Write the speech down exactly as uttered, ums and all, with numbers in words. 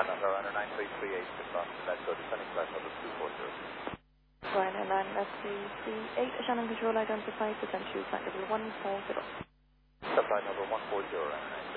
Number runner nine three three eight, across the Let's go descending flight level two four zero. Ryanair nine S three three eight, Shannon Control identified, potential flight level one four zero. Flight number one four zero, runner nine.